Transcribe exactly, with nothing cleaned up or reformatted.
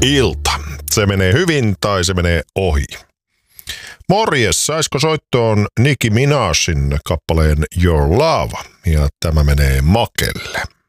ilta. Se menee hyvin tai se menee ohi. Morjes, saisiko soittoon Nicki Minajin kappaleen Your Love? Ja tämä menee Makelle.